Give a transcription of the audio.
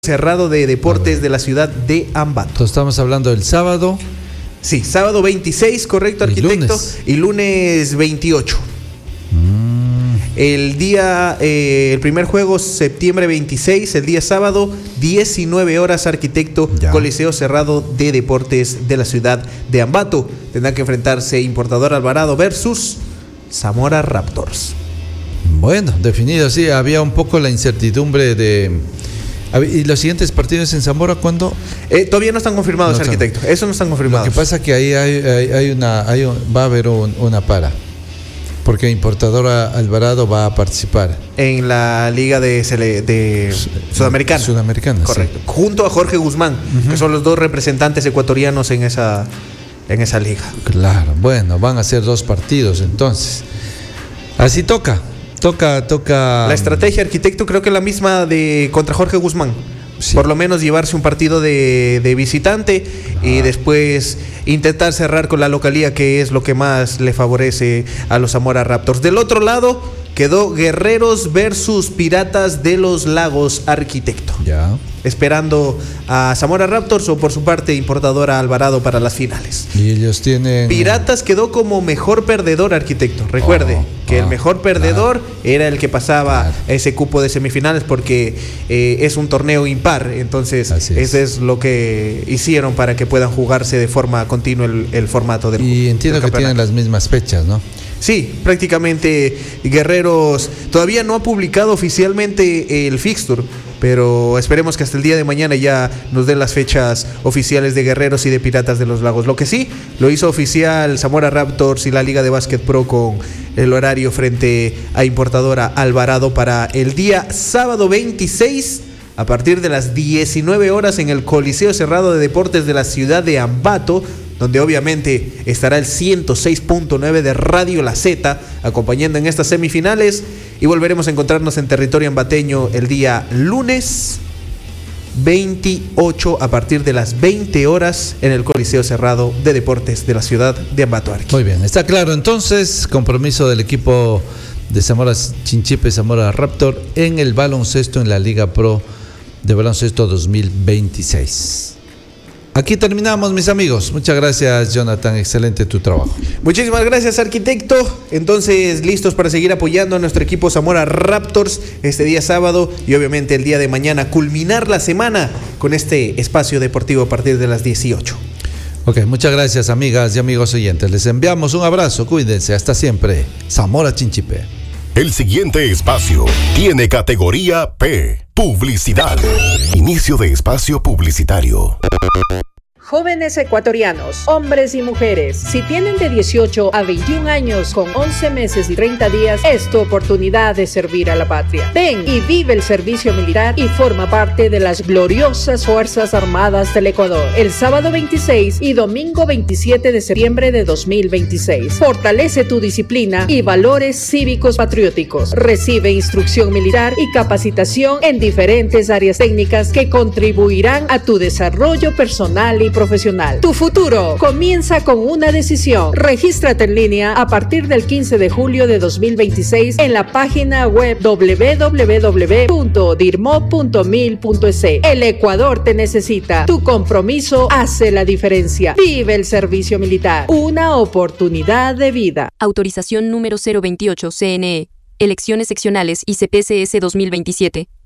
Cerrado de Deportes de la ciudad de Ambato. Entonces estamos hablando del sábado. Sí, sábado 26, correcto, arquitecto. Y lunes 28. El día, el primer juego, septiembre 26, el día sábado, 19 horas, arquitecto, ya. Coliseo Cerrado de Deportes de la ciudad de Ambato. Tendrán que enfrentarse Importadora Alvarado versus Zamora Raptors. Bueno, definido, sí, había un poco la incertidumbre de... ¿Y los siguientes partidos en Zamora cuándo? Todavía no están confirmados, no, arquitecto. Eso no están confirmados. Lo que pasa es que ahí va a haber una para. Porque Importadora Alvarado va a participar en la Liga de Sudamericana. Sudamericana, correcto. Sí. Junto a Jorge Guzmán, que son los dos representantes ecuatorianos en esa liga. Claro, bueno, van a ser 2 partidos entonces. Así toca. La estrategia, arquitecto, creo que es la misma de contra Jorge Guzmán. Sí. Por lo menos llevarse un partido de visitante y después intentar cerrar con la localía, que es lo que más le favorece a los Zamora Raptors. Del otro lado quedó Guerreros versus Piratas de los Lagos, arquitecto. Ya. Esperando a Zamora Raptors o por su parte Importadora Alvarado para las finales. Y ellos tienen... Piratas quedó como mejor perdedor, arquitecto. Recuerde que el mejor perdedor era el que pasaba ese cupo de semifinales porque es un torneo impar. Entonces ese es lo que hicieron para que puedan jugarse de forma continua el formato del Y entiendo que tienen las mismas fechas, ¿no? Sí, prácticamente Guerreros todavía no ha publicado oficialmente el fixture, pero esperemos que hasta el día de mañana ya nos den las fechas oficiales de Guerreros y de Piratas de los Lagos. Lo que sí, lo hizo oficial Zamora Raptors y la Liga de Básquet Pro con el horario frente a Importadora Alvarado para el día sábado 26 a partir de las 19 horas en el Coliseo Cerrado de Deportes de la ciudad de Ambato, donde obviamente estará el 106.9 de Radio La Z acompañando en estas semifinales, y volveremos a encontrarnos en territorio ambateño el día lunes 28 a partir de las 20 horas en el Coliseo Cerrado de Deportes de la ciudad de Ambato. Muy bien, está claro entonces, compromiso del equipo de Zamora Chinchipe, Zamora Raptor en el baloncesto en la Liga Pro de Baloncesto 2026. Aquí terminamos, mis amigos. Muchas gracias, Jonathan. Excelente tu trabajo. Muchísimas gracias, arquitecto. Entonces, listos para seguir apoyando a nuestro equipo Zamora Raptors este día sábado y obviamente el día de mañana, culminar la semana con este espacio deportivo a partir de las 18. Ok, muchas gracias, amigas y amigos oyentes. Les enviamos un abrazo. Cuídense. Hasta siempre. Zamora Chinchipe. El siguiente espacio tiene categoría P. Publicidad. Inicio de espacio publicitario. Jóvenes ecuatorianos, hombres y mujeres, si tienen de 18 a 21 años con 11 meses y 30 días, es tu oportunidad de servir a la patria. Ven y vive el servicio militar y forma parte de las gloriosas Fuerzas Armadas del Ecuador. El sábado 26 y domingo 27 de septiembre de 2026. Fortalece tu disciplina y valores cívicos patrióticos. Recibe instrucción militar y capacitación en diferentes áreas técnicas que contribuirán a tu desarrollo personal y profesional. Tu futuro comienza con una decisión. Regístrate en línea a partir del 15 de julio de 2026 en la página web www.dirmo.mil.es. El Ecuador te necesita. Tu compromiso hace la diferencia. Vive el servicio militar. Una oportunidad de vida. Autorización número 028 CNE. Elecciones seccionales y CPCS 2027.